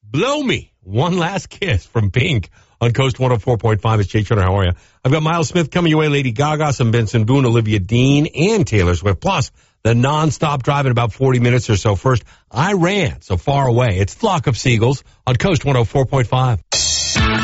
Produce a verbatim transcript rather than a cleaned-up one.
Blow Me, One Last Kiss from Pink on Coast one oh four point five. It's Jay Turner. How are you? I've got Miles Smith coming your way, Lady Gaga, some Benson Boone, Olivia Dean, and Taylor Swift. Plus, the non-stop drive in about forty minutes or so. First, I Ran So Far Away. It's Flock of Seagulls on Coast one oh four point five.